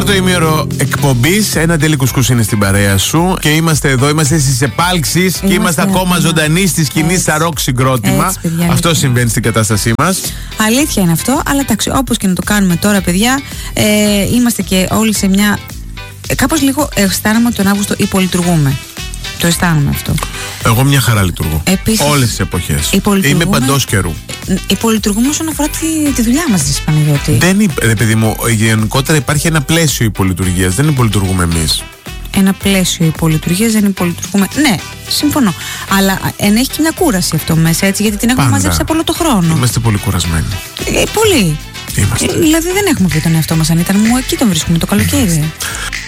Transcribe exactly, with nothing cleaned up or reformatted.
Πρώτο ημίωρο εκπομπής, ένα τέλει κουσκούς είναι στην παρέα σου. Και είμαστε εδώ, είμαστε στις επάλξεις και είμαστε ακόμα εδώ. ζωντανοί στη σκηνή στα ροκ συγκρότημα. Έτσι, παιδιά, αυτό αλήθεια. συμβαίνει στην κατάστασή μας. Αλήθεια είναι αυτό, αλλά εντάξει, όπως και να το κάνουμε τώρα, παιδιά, ε, είμαστε και όλοι σε μια. Ε, κάπως λίγο αισθάνομαι ότι τον Αύγουστο υπολειτουργούμε. Το αισθάνομαι αυτό. Εγώ μια χαρά λειτουργώ. Επίσης, όλες τις εποχές. υπολειτουργούμε- Είμαι παντός καιρού. Υπολειτουργούμε όσον αφορά τη, τη δουλειά μας, Ζήση Παναγιώτη. Δεν είπε, ρε παιδί μου, γενικότερα υπάρχει ένα πλαίσιο υπολειτουργίας. Δεν υπολειτουργούμε εμείς. Ένα πλαίσιο υπολειτουργίας, δεν υπολειτουργούμε. Ναι, συμφωνώ. Αλλά ενέχει και μια κούραση αυτό μέσα, έτσι, γιατί την έχουμε Πάντα. μαζέψει από όλο το χρόνο. Είμαστε πολύ κουρασμένοι. Ε, πολύ. Είμαστε. Ε, δηλαδή δεν έχουμε βρει τον εαυτό μας αν ήταν. Μου εκεί τον βρίσκουμε το καλοκαίρι.